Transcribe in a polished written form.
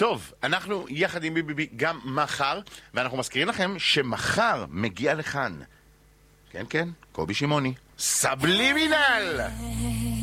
טוב, אנחנו יחד עם ביבי גם מחר, ואנחנו מזכירים לכם שמחר מגיע לכאן, כן, קובי שמעוני, סבלימינל!